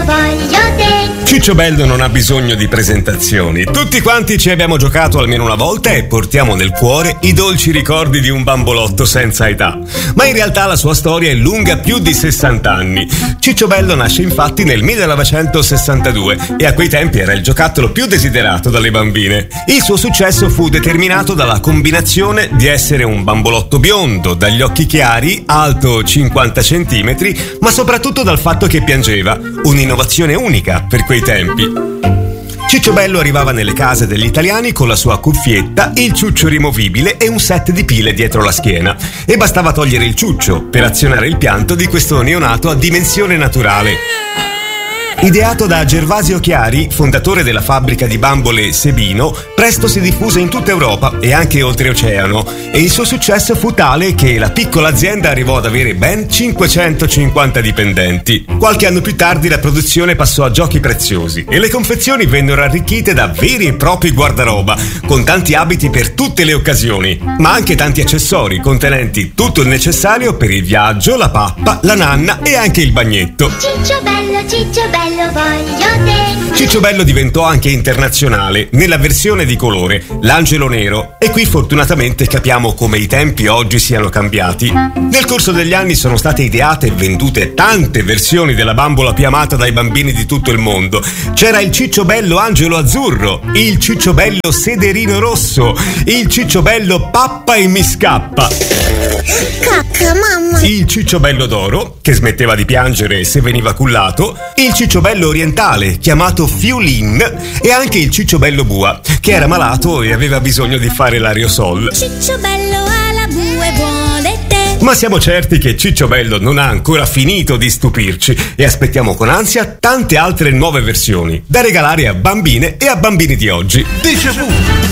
voglio te. Ciccio Bello non ha bisogno di presentazioni. Tutti quanti ci abbiamo giocato almeno una volta e portiamo nel cuore i dolci ricordi di un bambolotto senza età. Ma in realtà la sua storia è lunga più di 60 anni. Ciccio Bello nasce infatti nel 1962 e a quei tempi era il giocattolo più desiderato dalle bambine. Il suo successo fu determinato dalla combinazione di essere un bambolotto biondo, dagli occhi chiari, alto 50 centimetri, ma soprattutto dal fatto che piangeva, un'innovazione unica per quei tempi. Ciccio Bello arrivava nelle case degli italiani con la sua cuffietta, il ciuccio rimovibile e un set di pile dietro la schiena. E bastava togliere il ciuccio per azionare il pianto di questo neonato a dimensione naturale. Ideato da Gervasio Chiari, fondatore della fabbrica di bambole Sebino, presto si diffuse in tutta Europa e anche oltreoceano, e il suo successo fu tale che la piccola azienda arrivò ad avere ben 550 dipendenti. Qualche anno più tardi la produzione passò a giochi preziosi e le confezioni vennero arricchite da veri e propri guardaroba, con tanti abiti per tutte le occasioni, ma anche tanti accessori contenenti tutto il necessario per il viaggio, la pappa, la nanna e anche il bagnetto. Ciccio bello, voglio te. Ciccio Bello diventò anche internazionale nella versione di colore, l'angelo nero, e qui fortunatamente capiamo come i tempi oggi siano cambiati. Nel corso degli anni sono state ideate e vendute tante versioni della bambola più amata dai bambini di tutto il mondo. C'era il Ciccio Bello angelo azzurro, il Ciccio Bello sederino rosso, il Ciccio Bello pappa e mi scappa, Cacca, mamma. il Ciccio Bello d'oro, che smetteva di piangere se veniva cullato, il Ciccio Bello orientale, chiamato Fiulin, e anche il Ciccio Bello bua, che era malato e aveva bisogno di fare l'aerosol. Ciccio bello alla bue vuole te. Ma siamo certi che Ciccio Bello non ha ancora finito di stupirci e aspettiamo con ansia tante altre nuove versioni da regalare a bambine e a bambini di oggi. Déjà vu.